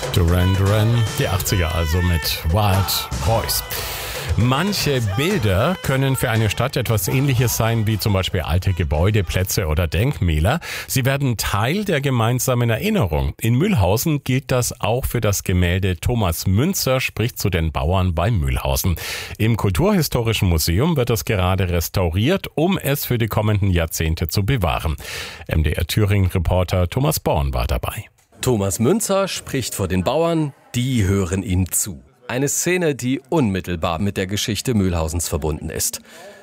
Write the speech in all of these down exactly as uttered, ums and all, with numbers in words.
Duran Duran, die achtziger also mit Wild Boys. Manche Bilder können für eine Stadt etwas Ähnliches sein wie zum Beispiel alte Gebäude, Plätze oder Denkmäler. Sie werden Teil der gemeinsamen Erinnerung. In Mühlhausen gilt das auch für das Gemälde Thomas Münzer spricht zu den Bauern bei Mühlhausen. Im Kulturhistorischen Museum wird es gerade restauriert, um es für die kommenden Jahrzehnte zu bewahren. M D R Thüringen-Reporter Thomas Born war dabei. Thomas Münzer spricht vor den Bauern, die hören ihm zu. Eine Szene, die unmittelbar mit der Geschichte Mühlhausens verbunden ist.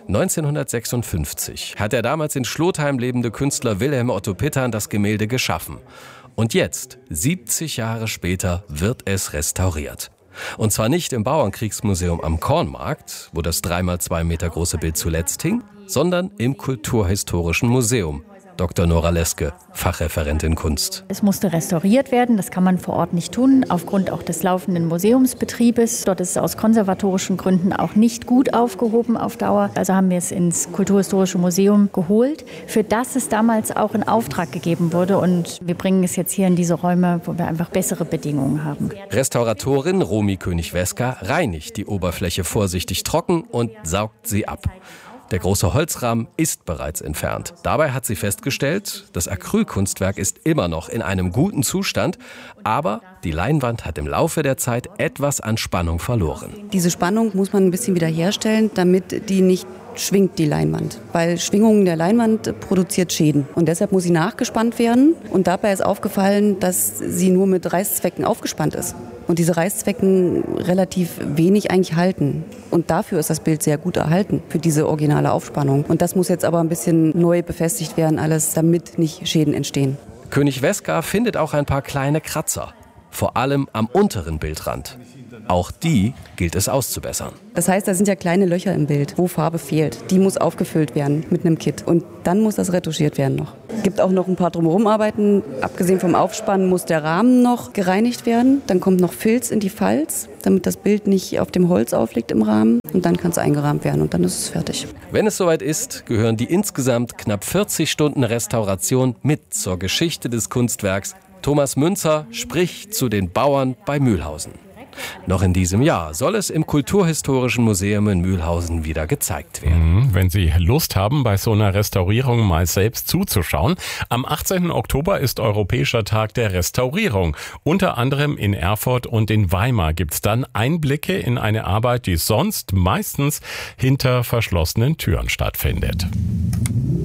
neunzehnhundertsechsundfünfzig hat der damals in Schlotheim lebende Künstler Wilhelm Otto Pittern das Gemälde geschaffen. Und jetzt, siebzig Jahre später, wird es restauriert. Und zwar nicht im Bauernkriegsmuseum am Kornmarkt, wo das drei mal zwei Meter große Bild zuletzt hing, sondern im Kulturhistorischen Museum. Doktor Nora Leske, Fachreferentin Kunst. Es musste restauriert werden, das kann man vor Ort nicht tun, aufgrund auch des laufenden Museumsbetriebes. Dort ist es aus konservatorischen Gründen auch nicht gut aufgehoben auf Dauer. Also haben wir es ins Kulturhistorische Museum geholt, für das es damals auch in Auftrag gegeben wurde. Und wir bringen es jetzt hier in diese Räume, wo wir einfach bessere Bedingungen haben. Restauratorin Romy König-Weska reinigt die Oberfläche vorsichtig trocken und saugt sie ab. Der große Holzrahmen ist bereits entfernt. Dabei hat sie festgestellt, das Acrylkunstwerk ist immer noch in einem guten Zustand, aber die Leinwand hat im Laufe der Zeit etwas an Spannung verloren. Diese Spannung muss man ein bisschen wieder herstellen, damit die nicht schwingt, die Leinwand. Weil Schwingungen der Leinwand produziert Schäden. Und deshalb muss sie nachgespannt werden. Und dabei ist aufgefallen, dass sie nur mit Reißzwecken aufgespannt ist. Und diese Reißzwecken relativ wenig eigentlich halten. Und dafür ist das Bild sehr gut erhalten, für diese originale Aufspannung. Und das muss jetzt aber ein bisschen neu befestigt werden, alles, damit nicht Schäden entstehen. König Weska findet auch ein paar kleine Kratzer. Vor allem am unteren Bildrand. Auch die gilt es auszubessern. Das heißt, da sind ja kleine Löcher im Bild, wo Farbe fehlt. Die muss aufgefüllt werden mit einem Kit. Und dann muss das retuschiert werden noch. Es gibt auch noch ein paar Drumherumarbeiten. Abgesehen vom Aufspannen muss der Rahmen noch gereinigt werden. Dann kommt noch Filz in die Falz, damit das Bild nicht auf dem Holz aufliegt im Rahmen. Und dann kann es eingerahmt werden und dann ist es fertig. Wenn es soweit ist, gehören die insgesamt knapp vierzig Stunden Restauration mit zur Geschichte des Kunstwerks. Thomas Münzer spricht zu den Bauern bei Mühlhausen. Noch in diesem Jahr soll es im Kulturhistorischen Museum in Mühlhausen wieder gezeigt werden. Wenn Sie Lust haben, bei so einer Restaurierung mal selbst zuzuschauen, am achtzehnten Oktober ist Europäischer Tag der Restaurierung. Unter anderem in Erfurt und in Weimar gibt's dann Einblicke in eine Arbeit, die sonst meistens hinter verschlossenen Türen stattfindet.